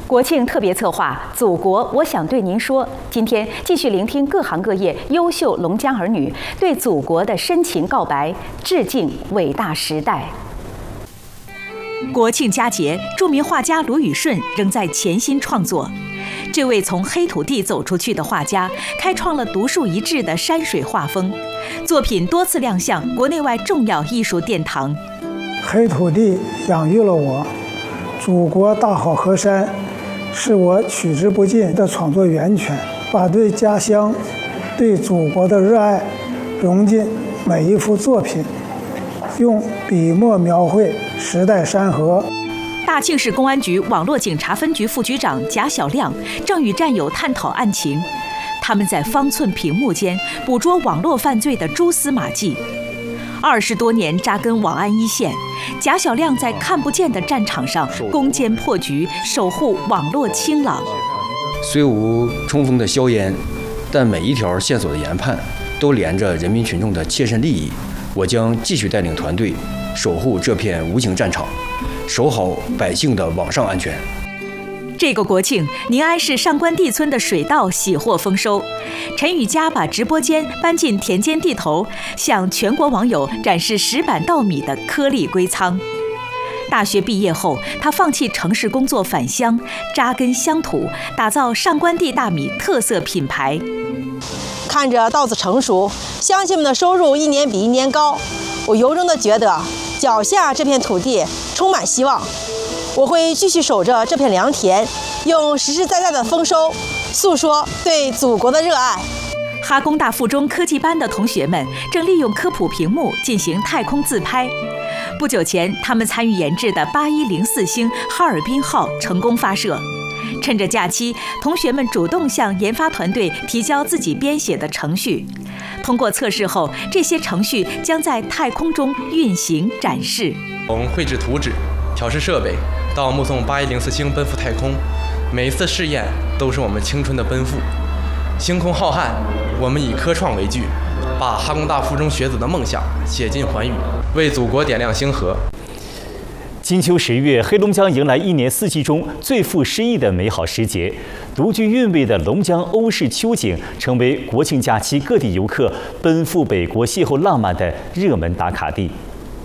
国庆特别策划《祖国，我想对您说》，今天继续聆听各行各业优秀龙江儿女对祖国的深情告白，致敬伟大时代。国庆佳节，著名画家卢宇顺仍在潜心创作。这位从黑土地走出去的画家，开创了独树一帜的山水画风，作品多次亮相国内外重要艺术殿堂。 黑土地养育了我，祖国大好河山是我取之不尽的创作源泉，把对家乡、对祖国的热爱融进每一幅作品，用笔墨描绘时代山河。 大庆市公安局网络警察分局副局长贾小亮正与战友探讨案情，他们在方寸屏幕间捕捉网络犯罪的蛛丝马迹。20多年扎根网安一线，贾小亮在看不见的战场上攻坚破局，守护网络清朗。 虽无冲锋的硝烟，但每一条线索的研判都连着人民群众的切身利益。我将继续带领团队守护这片无形战场，守好百姓的网上安全。 这个国庆，宁安市上官地村的水稻喜获丰收。陈雨佳把直播间搬进田间地头，向全国网友展示10板稻米的颗粒归仓。大学毕业后，他放弃城市工作返乡，扎根乡土，打造上官地大米特色品牌。 看着稻子成熟，乡亲们的收入一年比一年高，我由衷地觉得脚下这片土地充满希望。我会继续守着这片良田，用实实在在的丰收诉说对祖国的热爱。 哈工大附中科技班的同学们正利用科普屏幕进行太空自拍。不久前，他们参与研制的8104星哈尔滨号成功发射。趁着假期，同学们主动向研发团队提交自己编写的程序。通过测试后，这些程序将在太空中运行展示。 从绘制图纸、调试设备到目送8104星奔赴太空，每一次试验都是我们青春的奔赴。星空浩瀚，我们以科创为据，把哈工大附中学子的梦想写进寰宇，为祖国点亮星河。 金秋10月，黑龙江迎来一年四季中最富诗意的美好时节，独具韵味的龙江欧式秋景成为国庆假期各地游客奔赴北国邂逅浪漫的热门打卡地。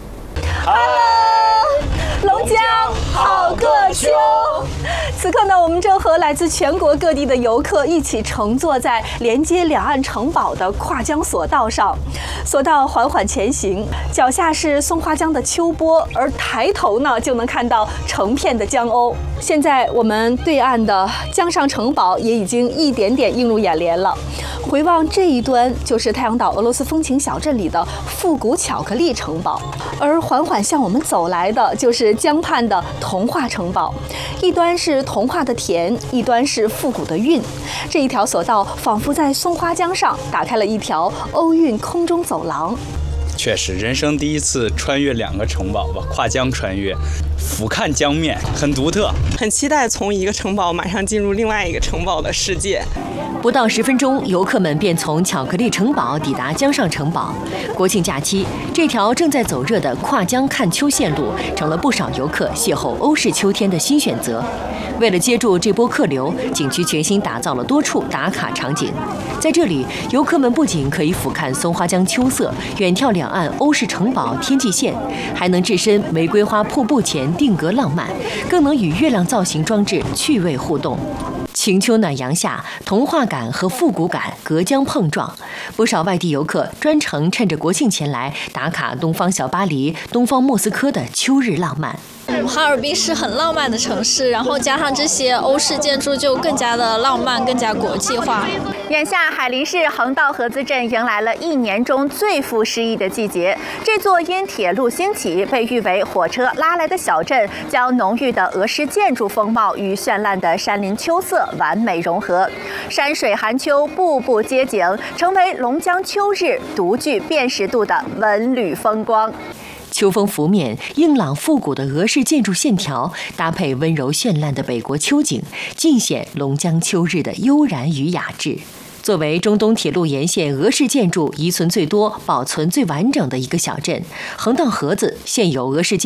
龙江好个秋！此刻呢，我们正和来自全国各地的游客一起乘坐在连接两岸城堡的跨江索道上，索道缓缓前行，脚下是松花江的秋波，而抬头呢就能看到成片的江鸥。现在我们对岸的江上城堡也已经一点点映入眼帘了。回望这一端，就是太阳岛俄罗斯风情小镇里的复古巧克力城堡，而缓缓向我们走来的就是江畔的童话城堡。一端是童话的甜，一端是复古的韵。这一条索道仿佛在松花江上打开了一条欧韵空中走廊。 确实，人生第一次穿越2个城堡吧，跨江穿越，俯瞰江面，很独特。 很期待从一个城堡马上进入另外一个城堡的世界。 不到10分钟，游客们便从巧克力城堡抵达江上城堡。国庆假期，这条正在走热的跨江看秋线路，成了不少游客邂逅欧式秋天的新选择。为了接住这波客流，景区全新打造了多处打卡场景。在这里，游客们不仅可以俯瞰松花江秋色，远眺两岸欧式城堡天际线，还能置身玫瑰花瀑布前定格浪漫，更能与月亮造型装置趣味互动。晴秋暖阳下，童话感和复古感隔江碰撞，不少外地游客专程趁着国庆前来打卡东方小巴黎、东方莫斯科的秋日浪漫。 哈尔滨是很浪漫的城市，然后加上这些欧式建筑，就更加的浪漫，更加国际化。 眼下，海林市横道河资镇迎来了一年中最富诗意的季节。这座因铁路兴起被誉为火车拉来的小镇，将浓郁的俄式建筑风貌与绚烂的山林秋色完美融合，山水寒秋，步步街景，成为龙江秋日独具辨识度的文旅风光。 秋风拂面，硬朗复古的俄式建筑线条搭配温柔绚烂的北国秋景，尽显龙江秋日的悠然与雅致。作为中东铁路沿线俄式建筑遗存最多、保存最完整的一个小镇，横道河子现有俄式建